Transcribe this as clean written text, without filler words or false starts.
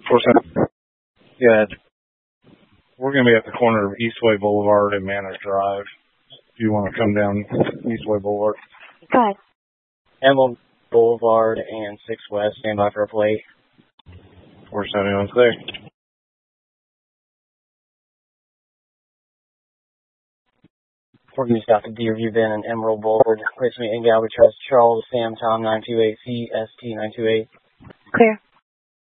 Yeah, we're going to be at the corner of Eastway Boulevard and Manor Drive. If you want to come down Eastway Boulevard. Go ahead. Emblem Boulevard and 6 West. Stand by for a plate. 471's clear. We're going to stop at Deerview Bend and Emerald Boulevard. Place me in Galvey Trust. Charles Sam Tom 928 CST 928. Clear.